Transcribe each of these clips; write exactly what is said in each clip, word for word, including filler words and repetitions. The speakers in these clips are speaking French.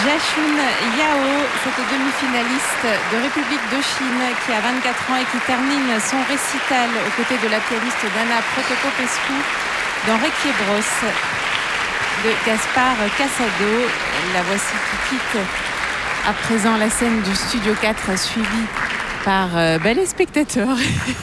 Jiachun Yao, cette demi-finaliste de République de Chine qui a vingt-quatre ans et qui termine son récital aux côtés de la pianiste Dana Protopopescu dans Requiebros de Gaspard Casado. La voici qui quitte à présent la scène du Studio quatre, suivie par euh, ben, les spectateurs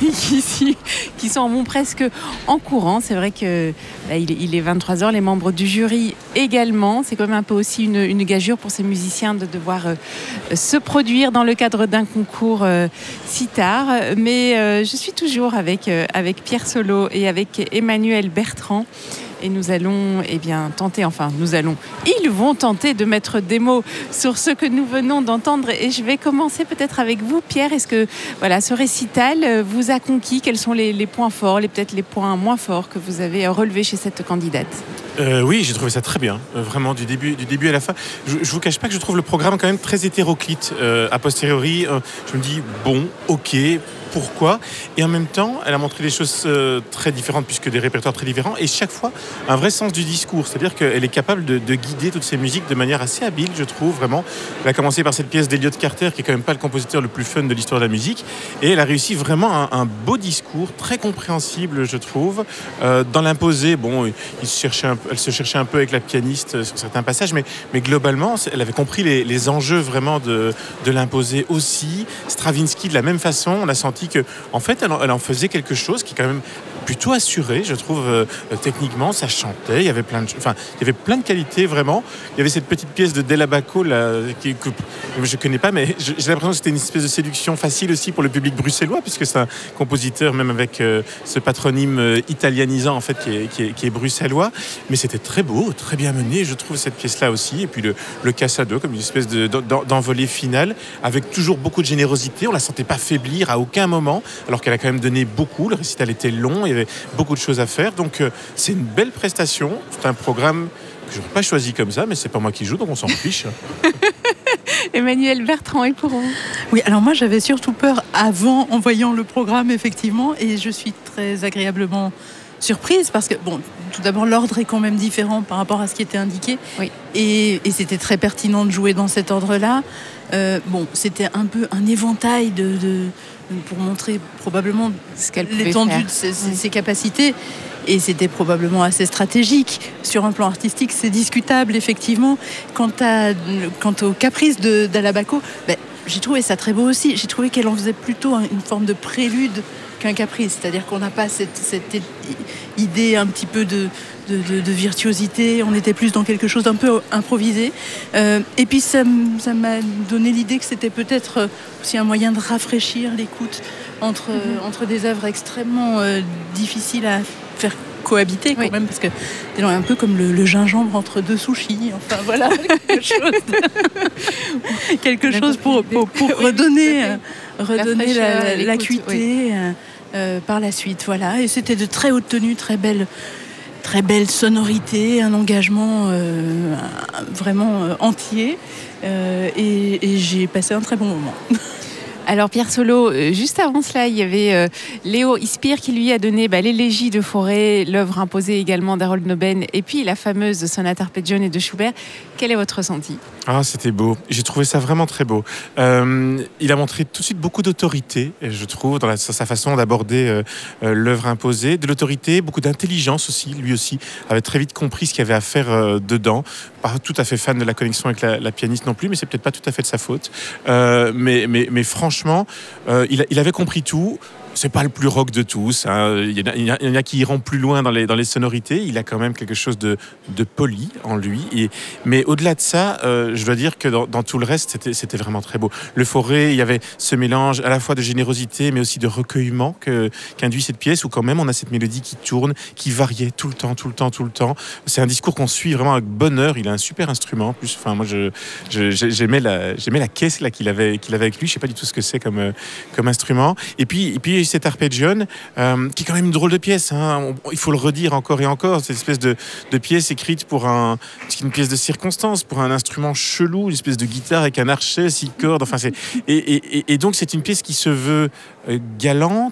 qui, qui s'en vont presque en courant. C'est vrai que ben, il, est, il est vingt-trois heures, les membres du jury également. C'est quand même un peu aussi une, une gageure pour ces musiciens de devoir euh, se produire dans le cadre d'un concours euh, si tard. Mais euh, je suis toujours avec, euh, avec Pierre Solo et avec Emmanuel Bertrand. Et nous allons eh bien, tenter, enfin nous allons, ils vont tenter de mettre des mots sur ce que nous venons d'entendre. Et je vais commencer peut-être avec vous, Pierre. Est-ce que voilà, ce récital vous a conquis? Quels sont les, les points forts, les, peut-être les points moins forts que vous avez relevés chez cette candidate? Euh, oui, j'ai trouvé ça très bien, euh, vraiment du début, du début à la fin. Je, je vous cache pas que je trouve le programme quand même très hétéroclite. Euh, a posteriori, euh, je me dis bon, ok. Pourquoi? Et en même temps, elle a montré des choses euh, très différentes, puisque des répertoires très différents, et chaque fois un vrai sens du discours. C'est-à-dire qu'elle est capable de, de guider toutes ces musiques de manière assez habile, je trouve, vraiment. Elle a commencé par cette pièce d'Elliott Carter, qui est quand même pas le compositeur le plus fun de l'histoire de la musique, et elle a réussi vraiment un, un beau discours, très compréhensible, je trouve. Euh, dans l'imposé, bon, il se cherchait un, elle se cherchait un peu avec la pianiste sur certains passages, mais, mais globalement, elle avait compris les, les enjeux vraiment de, de l'imposé aussi. Stravinsky, de la même façon, on a senti que, en fait, elle en, elle en faisait quelque chose qui est quand même plutôt assuré, je trouve, euh, techniquement, ça chantait, il y avait plein de, enfin, il y avait plein de qualités, vraiment. Il y avait cette petite pièce de Della Bacco, là, qui, que je connais pas, mais j'ai l'impression que c'était une espèce de séduction facile aussi pour le public bruxellois, puisque c'est un compositeur, même avec euh, ce patronyme euh, italianisant, en fait, qui est, qui est, qui est bruxellois. Mais c'était très beau, très bien mené, je trouve, cette pièce-là aussi. Et puis le, le Casado, comme une espèce de, d'envolée finale, avec toujours beaucoup de générosité. On la sentait pas faiblir à aucun moment, alors qu'elle a quand même donné beaucoup. Le récital était long, il y avait beaucoup de choses à faire. Donc euh, c'est une belle prestation. C'est un programme que je n'aurais pas choisi comme ça, mais c'est pas moi qui joue, donc on s'en fiche. Emmanuel Bertrand, et pour vous? Oui, alors moi j'avais surtout peur avant, en voyant le programme, effectivement, et je suis très agréablement surprise parce que, bon, tout d'abord, l'ordre est quand même différent par rapport à ce qui était indiqué. Oui. Et, et c'était très pertinent de jouer dans cet ordre-là. Euh, bon, c'était un peu un éventail de, de, pour montrer probablement ce qu'elle l'étendue de ses, ses, ses capacités. Et c'était probablement assez stratégique. Sur un plan artistique, c'est discutable, effectivement. Quant, à, quant aux caprices de Della Bacco, ben, j'ai trouvé ça très beau aussi. J'ai trouvé qu'elle en faisait plutôt une forme de prélude qu'un caprice. C'est-à-dire qu'on n'a pas cette, cette idée un petit peu de, de, de, de virtuosité. On était plus dans quelque chose d'un peu improvisé. Euh, et puis, ça, ça m'a donné l'idée que c'était peut-être aussi un moyen de rafraîchir l'écoute entre, mm-hmm. entre des œuvres extrêmement euh, difficiles à faire cohabiter quand oui. même, parce que c'est un peu comme le, le gingembre entre deux sushis, enfin voilà, quelque chose, de... quelque chose pour, pour, pour redonner, euh, redonner la, fraîcheur, la, l'acuité oui. euh, euh, par la suite, voilà. Et c'était de très haute tenue, très belle, très belle sonorité, un engagement euh, vraiment euh, entier, euh, et, et j'ai passé un très bon moment. Alors Pierre Solo, juste avant cela, il y avait euh, Léo Ispire qui lui a donné bah, l'élégie de Fauré, l'œuvre imposée également d'Harold Noben, et puis la fameuse sonate arpeggione de Schubert. Quel est votre ressenti? Ah, c'était beau. J'ai trouvé ça vraiment très beau. Euh, il a montré tout de suite beaucoup d'autorité, je trouve, dans la, sa façon d'aborder euh, euh, l'œuvre imposée. De l'autorité, beaucoup d'intelligence aussi. Lui aussi avait très vite compris ce qu'il y avait à faire euh, dedans. Pas tout à fait fan de la connexion avec la, la pianiste non plus, mais c'est peut-être pas tout à fait de sa faute. Euh, mais, mais, mais franchement, euh, il, il avait compris tout. C'est pas le plus rock de tous. Hein. Il, y a, il, y a, il y en a qui iront plus loin dans les, dans les sonorités. Il a quand même quelque chose de, de poli en lui. Et, mais au-delà de ça, euh, je dois dire que dans, dans tout le reste, c'était, c'était vraiment très beau. Le Fauré, il y avait ce mélange à la fois de générosité, mais aussi de recueillement que, qu'induit cette pièce, où quand même on a cette mélodie qui tourne, qui variait tout le temps, tout le temps, tout le temps. C'est un discours qu'on suit vraiment avec bonheur. Il a un super instrument. En plus, enfin, moi, je, je, j'aimais, la, j'aimais la caisse là, qu'il, avait, qu'il avait avec lui. Je sais pas du tout ce que c'est comme, comme instrument. Et puis, et puis cette arpeggione, euh, qui est quand même une drôle de pièce, hein. On, il faut le redire encore et encore, cette espèce de, de pièce écrite pour un, une pièce de circonstance, pour un instrument chelou, une espèce de guitare avec un archet, six cordes, enfin c'est, et, et, et donc c'est une pièce qui se veut euh, galante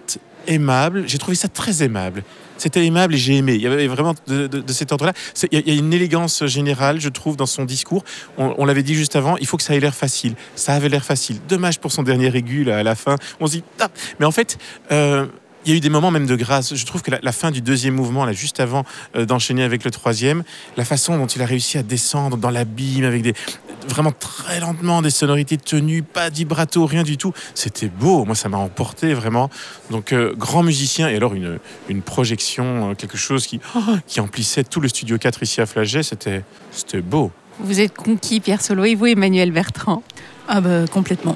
aimable. J'ai trouvé ça très aimable. C'était aimable et j'ai aimé. Il y avait vraiment de, de, de cet ordre-là. C'est, il y a une élégance générale, je trouve, dans son discours. On, on l'avait dit juste avant, il faut que ça ait l'air facile. Ça avait l'air facile. Dommage pour son dernier aigu, là, à la fin. On se dit, ah. Mais en fait, euh, il y a eu des moments même de grâce. Je trouve que la, la fin du deuxième mouvement, là, juste avant euh, d'enchaîner avec le troisième, la façon dont il a réussi à descendre dans l'abîme avec des... vraiment très lentement, des sonorités tenues, pas de vibrato, rien du tout. C'était beau, moi ça m'a emporté vraiment. Donc euh, grand musicien, et alors une, une projection, euh, quelque chose qui, oh, qui emplissait tout le Studio quatre ici à Flagey, c'était, c'était beau. Vous êtes conquis, Pierre Solo, et vous, Emmanuel Bertrand? Ah bah complètement.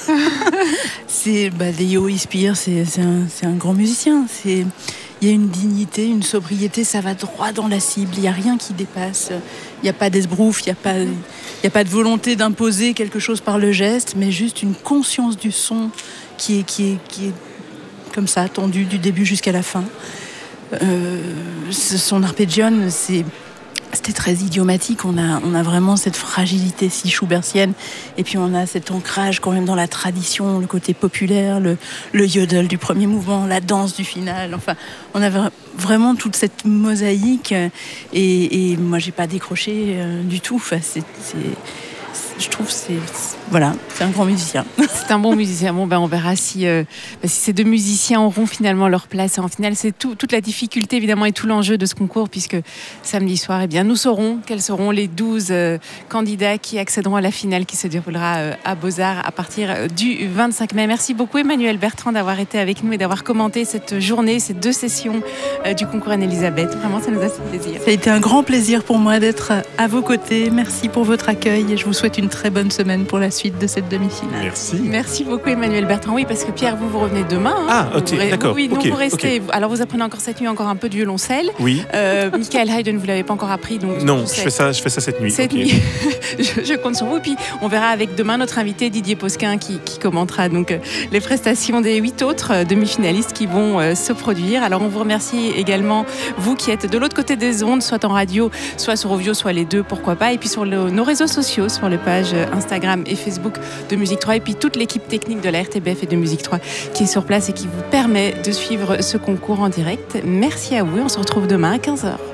c'est bah, Léo Ispire, c'est, c'est, un, c'est un grand musicien. C'est... Il y a une dignité, une sobriété, ça va droit dans la cible, il n'y a rien qui dépasse. Il n'y a pas d'esbrouf, il n'y a pas, il n'y a pas de volonté d'imposer quelque chose par le geste, mais juste une conscience du son qui est, qui est, qui est comme ça, tendu du début jusqu'à la fin. Euh, son arpeggione, c'est... C'était très idiomatique, on a, on a vraiment cette fragilité si schubertienne, et puis on a cet ancrage quand même dans la tradition, le côté populaire, le, le yodel du premier mouvement, la danse du final, enfin, on a vra- vraiment toute cette mosaïque, et, et moi j'ai pas décroché euh, du tout, enfin, c'est, c'est, je trouve que c'est, c'est, voilà, c'est un grand musicien. C'est un bon musicien. Bon, ben, on verra si, euh, si ces deux musiciens auront finalement leur place en finale. C'est tout, toute la difficulté évidemment et tout l'enjeu de ce concours, puisque samedi soir, eh bien, nous saurons quels seront les douze euh, candidats qui accéderont à la finale qui se déroulera euh, à Beaux-Arts à partir du vingt-cinq mai. Merci beaucoup Emmanuel Bertrand d'avoir été avec nous et d'avoir commenté cette journée, ces deux sessions euh, du concours Anne-Elisabeth. Vraiment, ça nous a fait plaisir. Ça a été un grand plaisir pour moi d'être à vos côtés. Merci pour votre accueil et je vous souhaite une très bonne semaine pour la suite de cette demi-finale. Merci. Merci beaucoup Emmanuel Bertrand. Oui, parce que Pierre, vous vous revenez demain. Hein. Ah, ok, vous, d'accord. Oui, donc okay, vous restez. okay. Alors vous apprenez encore cette nuit encore un peu de violoncelle. Oui. Euh, Michael Haydn, vous l'avez pas encore appris, donc non, je, je fais ça, je fais ça cette nuit. Cette okay. nuit, je, je compte sur vous. Et puis on verra avec demain notre invité Didier Posquin qui, qui commentera donc euh, les prestations des huit autres euh, demi-finalistes qui vont euh, se produire. Alors on vous remercie également vous qui êtes de l'autre côté des ondes, soit en radio, soit sur Ovio, soit les deux, pourquoi pas. Et puis sur le, nos réseaux sociaux, sur les pages Instagram et Facebook de Musique trois, et puis toute l'équipe technique de la R T B F et de Musique trois qui est sur place et qui vous permet de suivre ce concours en direct. Merci à vous et on se retrouve demain à quinze heures.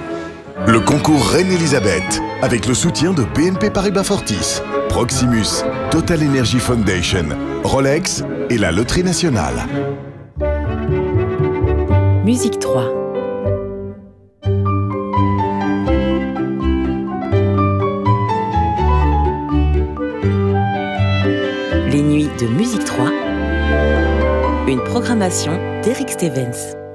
Le concours Reine-Elisabeth, avec le soutien de B N P Paribas Fortis, Proximus, Total Energy Foundation, Rolex et la Loterie Nationale. Musique trois. Les nuits de Musique trois. Une programmation d'Eric Stevens.